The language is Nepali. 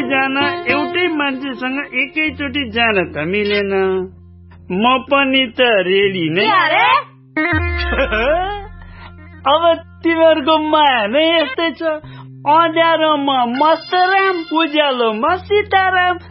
जान एउटै मान्छेसँग एकैचोटि जान त मिलेन। म पनि त रेडी नै। अब तिमीहरूको माया नै यस्तै छ। अँध्यारोमा मस्तराम, उज्यालोमा सीताराम।